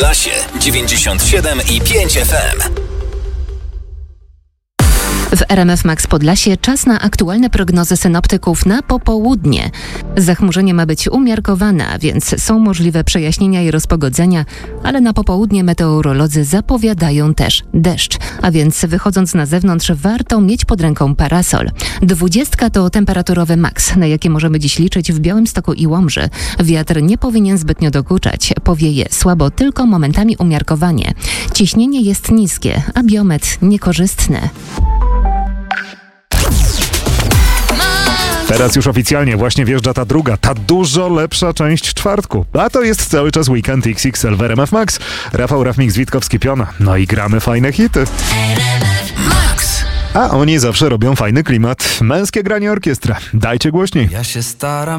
Lasie 97,5 FM. W RMF Max Podlasie czas na aktualne prognozy synoptyków na popołudnie. Zachmurzenie ma być umiarkowane, a więc są możliwe przejaśnienia i rozpogodzenia, ale na popołudnie meteorolodzy zapowiadają też deszcz, a więc wychodząc na zewnątrz warto mieć pod ręką parasol. 20 to temperaturowy maks, na jaki możemy dziś liczyć w Białymstoku i Łomży. Wiatr nie powinien zbytnio dokuczać, powieje słabo, tylko momentami umiarkowanie. Ciśnienie jest niskie, a biometr niekorzystny. Teraz już oficjalnie właśnie wjeżdża ta druga, ta dużo lepsza część czwartku. A to jest cały czas weekend XXL w RMF Max. Rafał Rafmik-Witkowski-Piona. No i gramy fajne hity. Max. A oni zawsze robią fajny klimat. Męskie granie orkiestra. Dajcie głośniej. Ja się staram